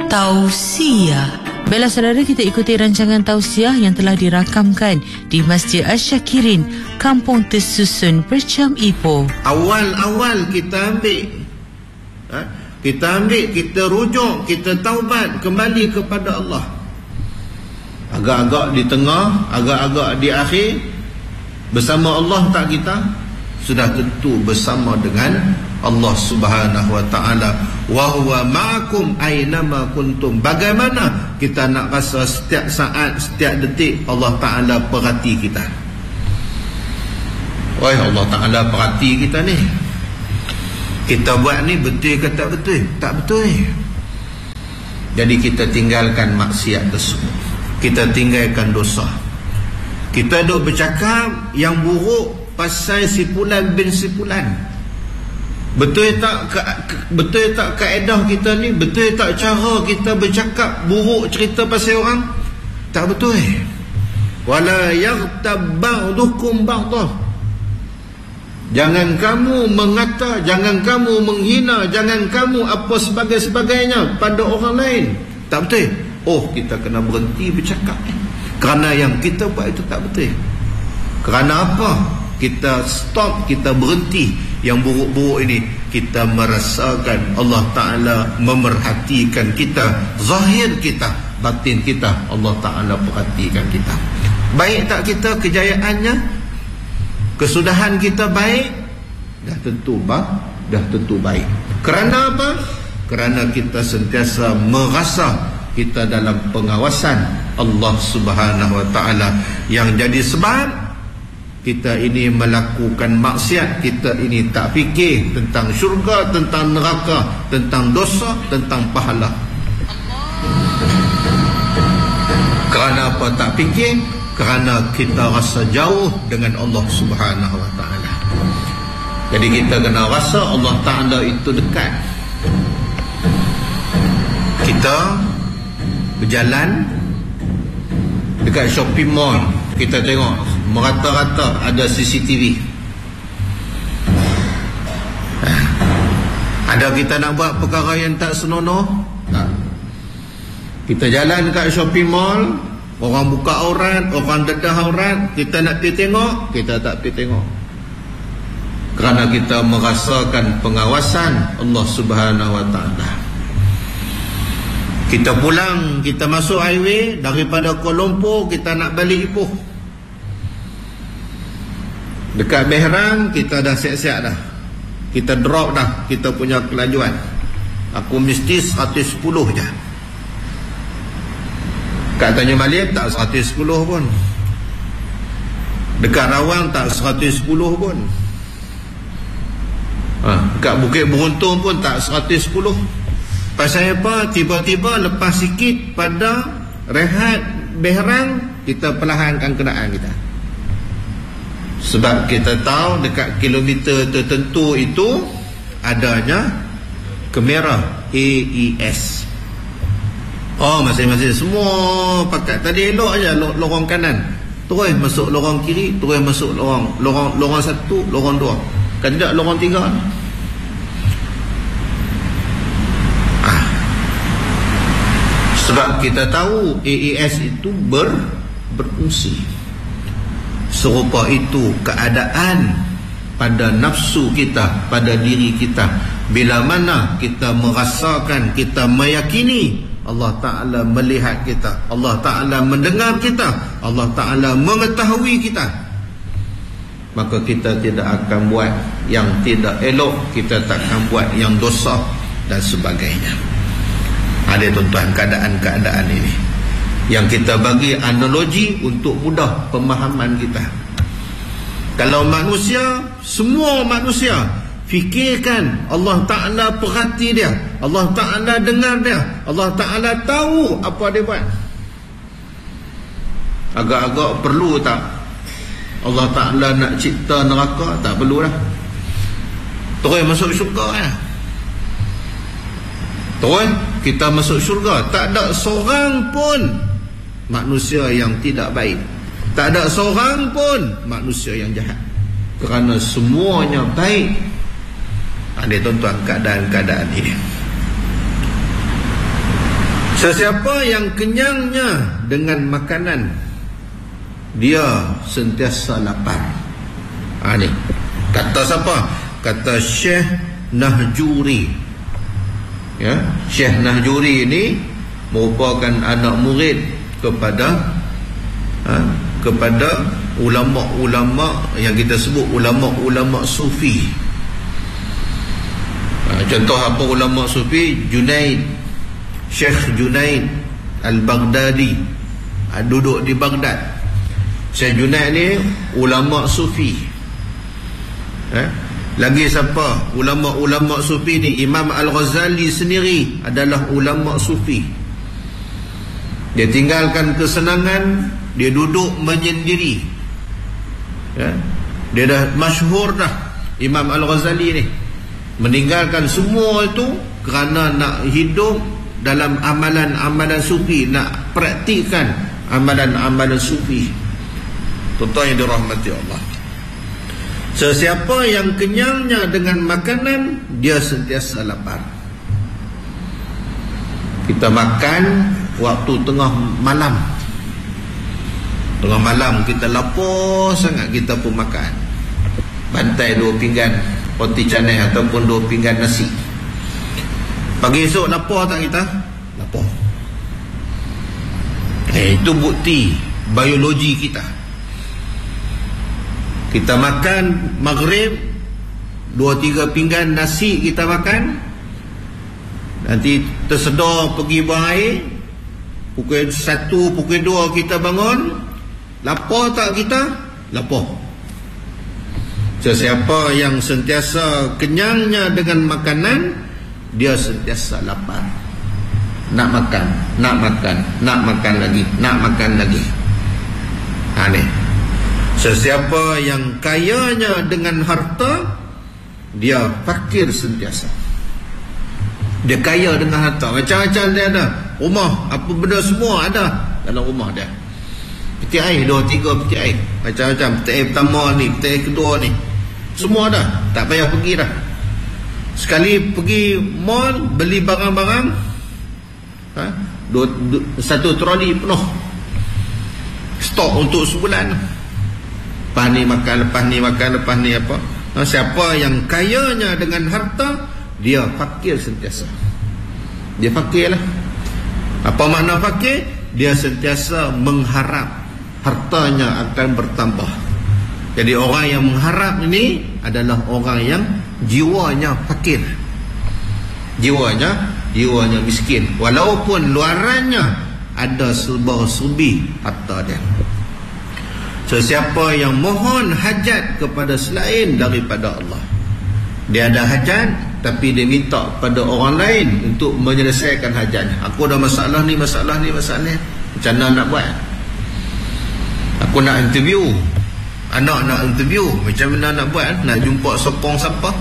Tausiah. Baiklah saudara, kita ikuti rancangan tausiah yang telah dirakamkan di Masjid Asy-Syakirin, Kampung Tersusun, Percam Ipoh. Awal-awal kita ambil, kita rujuk, kita taubat kembali kepada Allah. Agak-agak di tengah, agak-agak di akhir, bersama Allah tak kita? Sudah tentu bersama dengan Allah Subhanahu wa ta'ala. Wa huwa ma'akum aynama kuntum. Bagaimana kita nak rasa setiap saat, setiap detik Allah Ta'ala perhati kita? Wah, Allah Ta'ala perhati kita ni. Kita buat ni betul ke tak betul? Tak betul. Jadi kita tinggalkan maksiat tersebut, kita tinggalkan dosa. Kita duk bercakap yang buruk pasal si fulan bin si fulan. Betul tak kaedah kita ni? Betul tak cara kita bercakap buruk cerita pasal orang? Tak betul. Wala yaghtab ba'dukum ba'dah. Jangan kamu mengata, jangan kamu menghina, jangan kamu apa sebagainya pada orang lain. Tak betul. Oh, kita kena berhenti bercakap kerana yang kita buat itu tak betul. Kerana apa? Kita stop, kita berhenti yang buruk-buruk ini. Kita merasakan Allah Ta'ala memerhatikan kita, zahir kita, batin kita, Allah Ta'ala perhatikan kita. Baik tak kita kejayaannya? Kesudahan kita baik? Dah tentu baik. Kerana apa? Kerana kita sentiasa merasa kita dalam pengawasan Allah Subhanahu wa ta'ala, yang jadi sebab kita ini melakukan maksiat, kita ini tak fikir tentang syurga, tentang neraka, tentang dosa, tentang pahala. Kerana apa tak fikir? Kerana kita rasa jauh dengan Allah Subhanahu wa ta'ala. Jadi kita kena rasa Allah Ta'ala itu dekat. Kita berjalan dekat shopping mall, kita tengok merata-rata ada CCTV. Ada kita nak buat perkara yang tak senonoh? Tak. Kita jalan kat shopping mall, orang buka aurat, orang dedah aurat, kita nak pergi tengok, kita tak pergi tengok. Kerana kita merasakan pengawasan Allah Subhanahu wa ta'ala. Kita pulang, kita masuk highway daripada Kuala Lumpur, kita nak balik Ipoh. Dekat Behrang kita dah siap-siap dah. Kita drop dah kita punya kelajuan. Aku mesti 110 je. Kat Tanjung Malim tak 110 pun. Dekat Rawang tak 110 pun. Dekat Bukit Beruntung pun tak 110. Pasal apa? Tiba-tiba lepas sikit pada rehat Behrang, kita perlahankan kenderaan kita. Sebab kita tahu dekat kilometer tertentu itu adanya kamera AES. Oh, masing-masing semua pakat. Tadi elok aja lorong kanan, terus masuk lorong kiri, terus masuk lorong 1, lorong 2. Kan tidak lorong 3. Sebab kita tahu AES itu berfungsi. Serupa itu keadaan pada nafsu kita, pada diri kita. Bila mana kita merasakan, kita meyakini Allah Ta'ala melihat kita, Allah Ta'ala mendengar kita, Allah Ta'ala mengetahui kita, maka kita tidak akan buat yang tidak elok, kita tak akan buat yang dosa dan sebagainya. Ada tuan-tuan keadaan-keadaan ini yang kita bagi analogi untuk mudah pemahaman kita. Kalau manusia, semua manusia fikirkan Allah Ta'ala perhati dia, Allah Ta'ala dengar dia, Allah Ta'ala tahu apa dia buat. Agak-agak perlu tak Allah Ta'ala nak cipta neraka? Tak perlu dah. Terus masuk syurga ya. Terus kita masuk syurga. Tak ada seorang pun manusia yang tidak baik, tak ada seorang pun manusia yang jahat, kerana semuanya baik. Ada tuan-tuan keadaan-keadaan ini. Sesiapa yang kenyangnya dengan makanan, dia sentiasa lapar. Ni kata siapa? Kata Syekh Nahjuri. Ya, Syekh Nahjuri ini merupakan anak murid kepada ulama-ulama yang kita sebut ulama-ulama sufi. Contoh apa ulama sufi? Syekh Junaid Al-Baghdadi, duduk di Baghdad. Syekh Junaid ni ulama sufi. Lagi siapa? Ulama-ulama sufi ni, Imam Al-Ghazali sendiri adalah ulama sufi. Dia tinggalkan kesenangan, dia duduk menyendiri. Dia dah masyhur dah, Imam Al-Ghazali ni. Meninggalkan semua itu kerana nak hidup dalam amalan-amalan sufi, nak praktikkan amalan-amalan sufi. Tuan-tuan yang dirahmati Allah, sesiapa yang kenyangnya dengan makanan, dia sentiasa lapar. Kita makan waktu tengah malam. Tengah malam kita lapar sangat, kita pun makan. Bantai 2 pinggan roti canai ataupun 2 pinggan nasi. Pagi esok lapar tak kita? Lapar. Itu bukti biologi kita. Kita makan maghrib 2-3 pinggan nasi kita makan, nanti tersedar pergi buang air, pukul 1, pukul 2 kita bangun. Lapar tak kita? Lapar. Sesiapa yang sentiasa kenyangnya dengan makanan, dia sentiasa lapar. Nak makan, nak makan, nak makan lagi, nak makan lagi. Ni. Sesiapa yang kayanya dengan harta, dia fakir sentiasa. Dia kaya dengan harta, macam-macam dia ada. Rumah, apa benda semua ada dalam rumah dia. Peti air, 2-3 peti air, macam-macam. Peti air pertama ni, peti air kedua ni, semua ada. Tak payah pergi dah. Sekali pergi mall, beli barang-barang, satu troli penuh stok untuk sebulan. Lepas ni makan, lepas ni makan, lepas ni apa. Siapa yang kayanya dengan harta, dia fakir sentiasa. Dia fakir lah. Apa makna fakir? Dia sentiasa mengharap hartanya akan bertambah. Jadi orang yang mengharap ini adalah orang yang jiwanya fakir, jiwanya miskin, walaupun luarannya ada serba-serbi harta dia. Sesiapa yang mohon hajat kepada selain daripada Allah, dia ada hajat tapi dia minta pada orang lain untuk menyelesaikan hajatnya. Aku ada masalah ni, masalah ni, masalah ni, macam mana nak buat? Aku nak interview, anak nak interview, macam mana nak buat? Nak jumpa sopong siapa?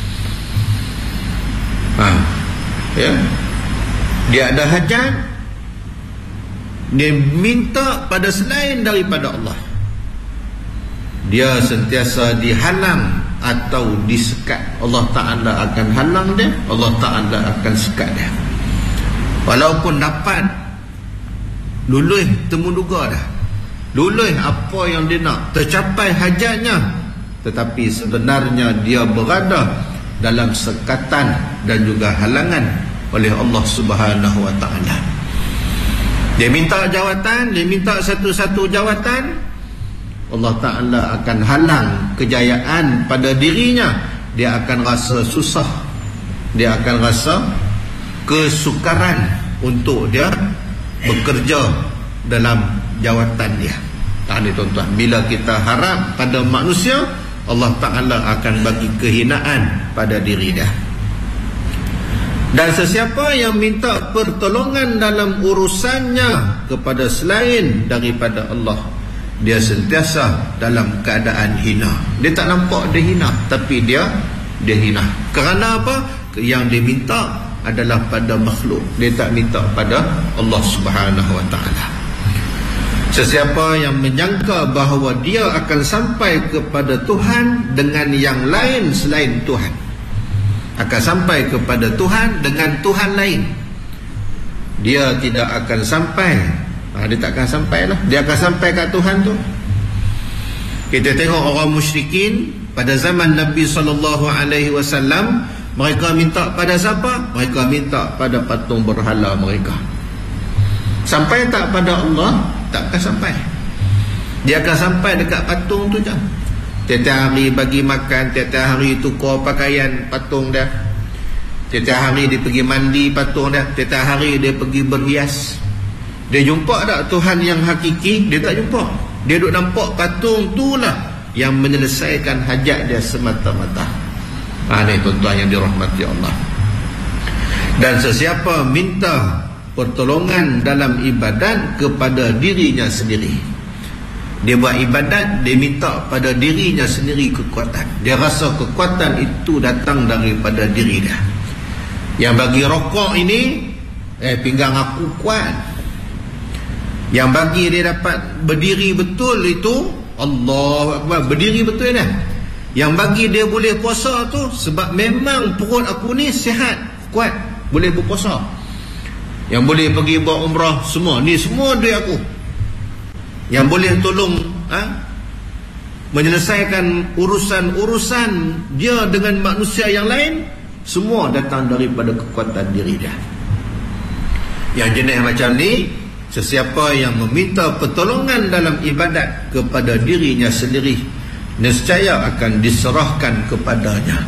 Ya. Dia ada hajat, dia minta pada selain daripada Allah, dia sentiasa dihalang atau disekat. Allah Ta'ala akan halang dia, Allah Ta'ala akan sekat dia. Walaupun dapat lulus temuduga dah, lulus apa yang dia nak, tercapai hajatnya, tetapi sebenarnya dia berada dalam sekatan dan juga halangan oleh Allah Subhanahu wa Ta'ala. Dia minta jawatan, dia minta satu-satu jawatan, Allah Ta'ala akan halang kejayaan pada dirinya. Dia akan rasa susah, dia akan rasa kesukaran untuk dia bekerja dalam jawatan dia. Ini tuan-tuan, bila kita harap pada manusia, Allah Ta'ala akan bagi kehinaan pada diri dia. Dan sesiapa yang minta pertolongan dalam urusannya kepada selain daripada Allah, dia sentiasa dalam keadaan hina. Dia tak nampak dia hina, tapi dia hina. Kerana apa? Yang dia minta adalah pada makhluk, dia tak minta pada Allah Subhanahu wa Ta'ala. Sesiapa yang menyangka bahawa dia akan sampai kepada Tuhan dengan yang lain selain Tuhan, akan sampai kepada Tuhan dengan Tuhan lain. dia tidak akan sampai. Dia tak akan sampai lah. Dia akan sampai kat Tuhan tu. Kita tengok orang musyrikin pada zaman Nabi SAW, mereka minta pada siapa? Mereka minta pada patung berhala mereka. Sampai tak pada Allah? Tak akan sampai. Dia akan sampai dekat patung tu je. Tiap-tiap hari bagi makan, tiap-tiap hari tukar pakaian patung dia, tiap-tiap hari dia pergi mandi patung dia, tiap-tiap hari dia pergi berhias. Dia jumpa tak Tuhan yang hakiki? Dia tak jumpa. Dia duk nampak patung tu lah yang menyelesaikan hajat dia semata-mata. Ini tuan-tuan yang dirahmati Allah. Dan sesiapa minta pertolongan dalam ibadat kepada dirinya sendiri, dia buat ibadat, dia minta pada dirinya sendiri kekuatan. Dia rasa kekuatan itu datang daripada diri dia. Yang bagi rokok ini, pinggang aku kuat. Yang bagi dia dapat berdiri betul itu, Allah Akbar, berdiri betul dah. Yang bagi dia boleh puasa tu, sebab memang perut aku ni sihat, kuat, boleh berpuasa. Yang boleh pergi buat umrah, semua ni semua duit aku. Yang boleh tolong menyelesaikan urusan-urusan dia dengan manusia yang lain, semua datang daripada kekuatan diri dia. Yang jenis macam ni, sesiapa yang meminta pertolongan dalam ibadat kepada dirinya sendiri, nescaya akan diserahkan kepadanya.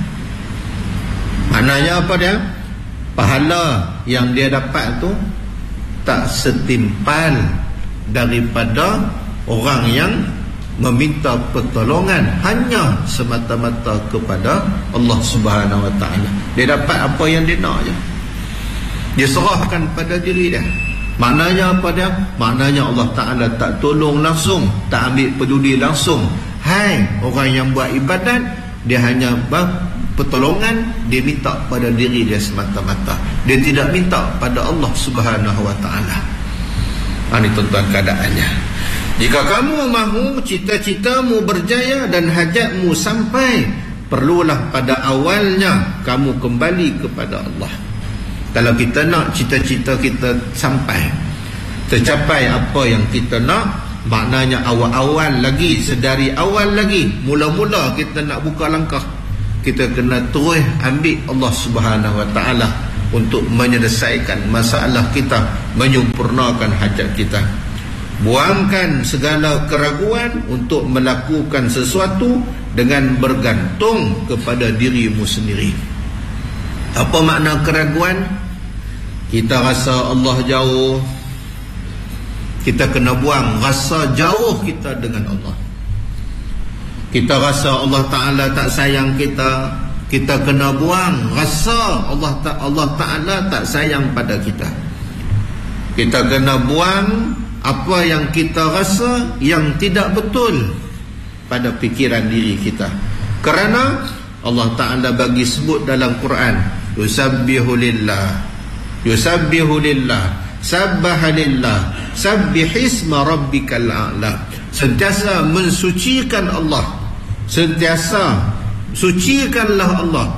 Maknanya apa dia? Pahala yang dia dapat tu tak setimpal daripada orang yang meminta pertolongan hanya semata-mata kepada Allah Subhanahu Wa Taala. Dia dapat apa yang dia nak je. Dia serahkan pada diri dia. Maknanya apa dia? Maknanya Allah Taala tak tolong langsung, tak ambil peduli langsung. Hai orang yang buat ibadat, dia hanya pertolongan, dia minta pada diri dia semata-mata. Dia tidak minta pada Allah Subhanahu Wa Taala. Ini tuan-tuan keadaannya. Jika kamu mahu cita-citamu berjaya dan hajatmu sampai, perlulah pada awalnya kamu kembali kepada Allah. Kalau kita nak cita-cita kita sampai, tercapai apa yang kita nak, maknanya awal-awal lagi, sedari awal lagi, mula-mula kita nak buka langkah, kita kena terus ambil Allah Subhanahu Wa Taala untuk menyelesaikan masalah kita, menyempurnakan hajat kita. Buangkan segala keraguan untuk melakukan sesuatu dengan bergantung kepada dirimu sendiri. Apa makna keraguan? Kita rasa Allah jauh, kita kena buang rasa jauh kita dengan Allah. Kita rasa Allah Ta'ala tak sayang kita, kita kena buang rasa Allah Ta'ala tak sayang pada kita. Kita kena buang apa yang kita rasa yang tidak betul pada fikiran diri kita. Kerana Allah Ta'ala bagi sebut dalam Quran, yusabbihu lillah, sabbaha lillah, sabbihisma rabbikal a'la. Sentiasa mensucikan Allah, sentiasa sucikanlah Allah,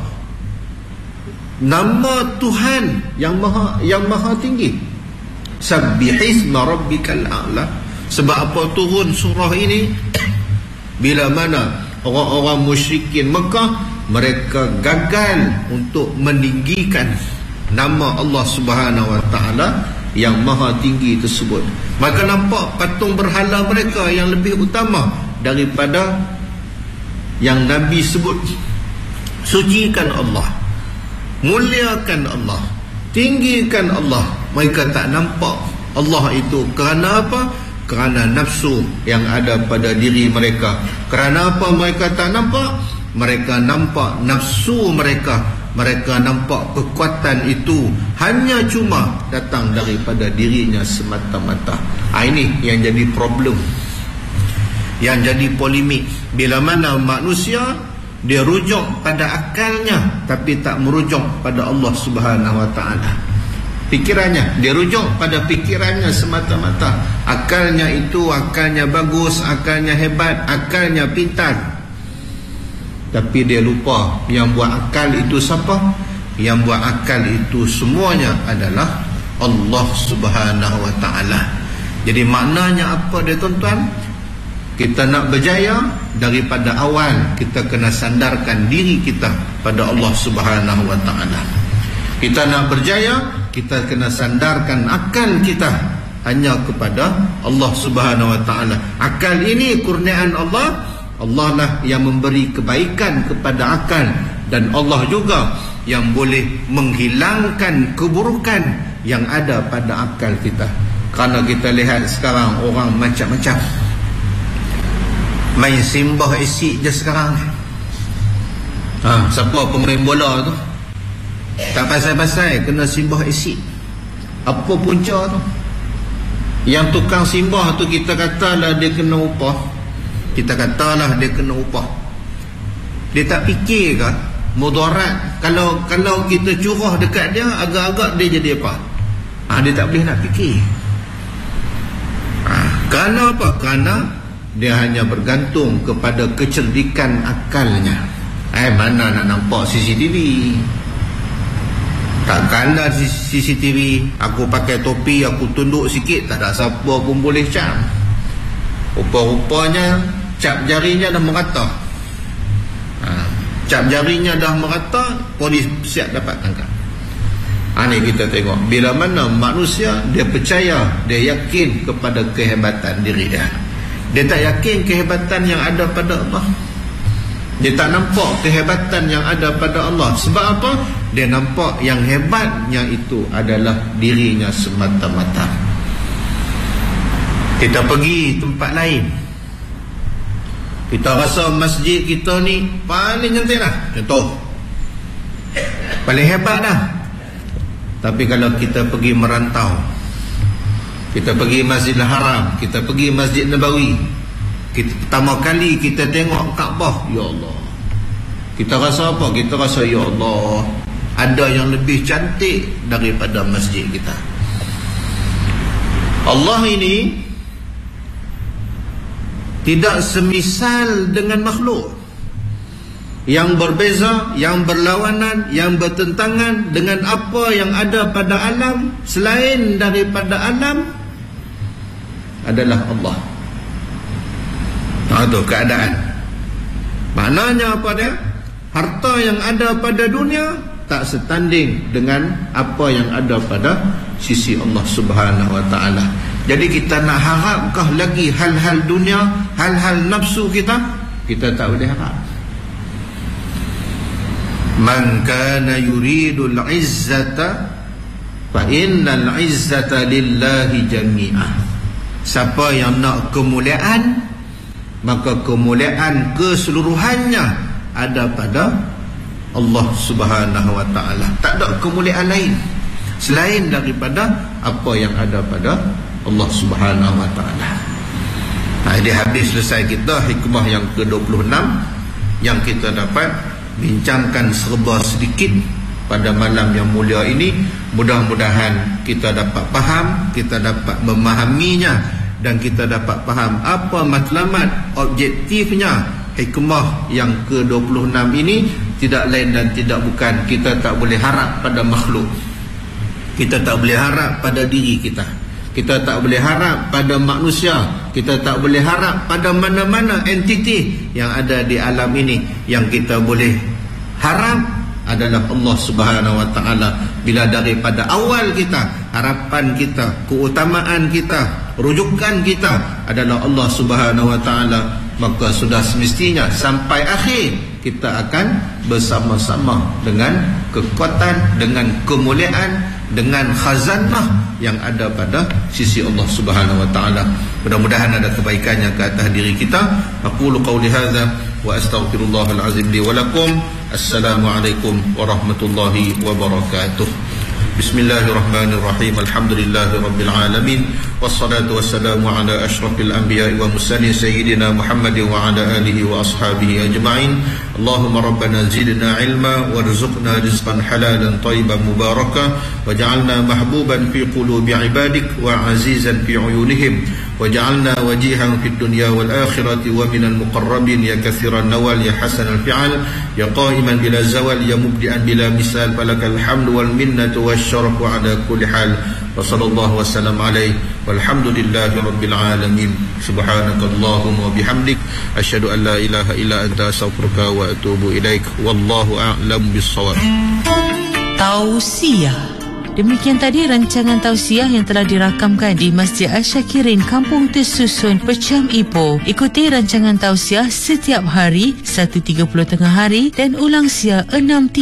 nama Tuhan yang maha tinggi. Sabbihisma rabbikal a'la. Sebab apa turun surah ini? Bila mana orang-orang musyrikin Mekah, mereka gagal untuk meninggikan nama Allah Subhanahu Wa Taala yang maha tinggi tersebut. Maka nampak patung berhala mereka yang lebih utama daripada yang Nabi sebut. Sucikan Allah, muliakan Allah, tinggikan Allah. Mereka tak nampak Allah itu. Kerana apa? Kerana nafsu yang ada pada diri mereka. Kerana apa mereka tak nampak? Mereka nampak nafsu mereka. Mereka nampak kekuatan itu hanya cuma datang daripada dirinya semata-mata. Ini yang jadi problem, yang jadi polemik. Bila mana manusia dia rujuk pada akalnya tapi tak merujuk pada Allah Subhanahu Wa Taala. Pikirannya, dia rujuk pada pikirannya semata-mata. Akalnya itu akalnya bagus, akalnya hebat, akalnya pintar. Tapi dia lupa yang buat akal itu siapa? Yang buat akal itu semuanya adalah Allah Subhanahu wa ta'ala. Jadi maknanya apa dia tuan-tuan? Kita nak berjaya, daripada awal kita kena sandarkan diri kita pada Allah Subhanahu wa ta'ala. Kita nak berjaya, kita kena sandarkan akal kita hanya kepada Allah Subhanahu wa ta'ala. Akal ini kurniaan Allah. Allah lah yang memberi kebaikan kepada akal, dan Allah juga yang boleh menghilangkan keburukan yang ada pada akal kita. Kerana kita lihat sekarang orang macam-macam main simbah asid je sekarang. Siapa pemain bola tu tak pasal-pasal kena simbah asid. Apa punca tu? Yang tukang simbah tu kita katalah dia kena upah. Kita katalah dia kena upah. Dia tak fikir ke mudarat kalau kita curah dekat dia, agak-agak dia jadi apa? Dia tak boleh nak fikir. Kerana apa? Kerana dia hanya bergantung kepada kecerdikan akalnya. Mana nak nampak CCTV? Takkanlah CCTV aku pakai topi, aku tunduk sikit, tak ada siapa pun boleh cap. Rupa-rupanya cap jarinya dah merata. Cap jarinya dah merata, polis siap dapat tangkap. Ni kita tengok bila mana manusia dia percaya, dia yakin kepada kehebatan diri dia. Dia tak yakin kehebatan yang ada pada Allah. Dia tak nampak kehebatan yang ada pada Allah. Sebab apa? Dia nampak yang hebatnya itu adalah dirinya semata-mata. Kita pergi tempat lain, kita rasa masjid kita ni paling cantik lah, contoh, paling hebat dah. Tapi kalau kita pergi merantau, kita pergi Masjidil Haram, kita pergi Masjid Nabawi, pertama kali kita tengok Kaabah, ya Allah, kita rasa apa? Kita rasa ya Allah, ada yang lebih cantik daripada masjid kita. Allah ini tidak semisal dengan makhluk yang berbeza, yang berlawanan, yang bertentangan dengan apa yang ada pada alam. Selain daripada alam adalah Allah. Itu keadaan. Maknanya apa dia? Harta yang ada pada dunia tak setanding dengan apa yang ada pada sisi Allah Subhanahu wa ta'ala. Jadi kita nak harapkah lagi hal-hal dunia, hal-hal nafsu kita? Kita tak boleh harap. Man kana yuridul izzata fa innal izzata lillahi jami'ah. Siapa yang nak kemuliaan, maka kemuliaan keseluruhannya ada pada Allah Subhanahu wa ta'ala. Tak ada kemuliaan lain selain daripada apa yang ada pada Allah Subhanahu wa ta'ala. Ini habis selesai kita hikmah yang ke-26 yang kita dapat bincangkan serba sedikit pada malam yang mulia ini. Mudah-mudahan kita dapat faham, kita dapat memahaminya, dan kita dapat faham apa matlamat objektifnya hikmah yang ke-26 ini. Tidak lain dan tidak bukan, kita tak boleh harap pada makhluk, kita tak boleh harap pada diri kita, kita tak boleh harap pada manusia, kita tak boleh harap pada mana-mana entiti yang ada di alam ini. Yang kita boleh harap adalah Allah Subhanahu wa ta'ala. Bila daripada awal kita, harapan kita, keutamaan kita, rujukan kita adalah Allah Subhanahu wa ta'ala, maka sudah semestinya sampai akhir kita akan bersama-sama dengan kekuatan, dengan kemuliaan, dengan khazanah yang ada pada sisi Allah Subhanahu wa ta'ala. Mudah-mudahan ada kebaikannya ke atas diri kita. Aqulu qawli hadza wa astaghfirullahal azim li wa lakum. Assalamualaikum warahmatullahi wabarakatuh. Bismillahirrahmanirrahim. Alhamdulillahi rabbil alamin. Wassalatu wassalamu ala asyrafil anbiya'i wa mursalin sayyidina Muhammadin wa ala alihi wa ashabihi ajma'in. Allahumma rabbana zidna ilma warzuqna rizqan halalan tayyiban mubarakah waj'alna mahbuban fi qulubi ibadik wa azizan fi uyunihim waj'alna wajihan fid dunya wal akhirati wa minal muqarrabin ya katsiran nawal ya hasanal fi'al ya qa'iman bila zawal ya mubdi'an bila misal falakal hamdu wal minnatu wasyarafu ala kulli hal wa sallallahu wasallam alaihi walhamdulillahi rabbil alamin. Subhanakallahumma wa bihamdik asyhadu an la ilaha illa anta astaghfiruka wa atubu ilaik. Wallahu a'lam bissawab. Tausiah. Demikian tadi rancangan tausiah yang telah dirakamkan di Masjid Asy-Syakirin, Kampung Tersusun, Percham Ipoh. Ikuti rancangan tausiah setiap hari 1.30 tengah hari dan ulang siar 6.30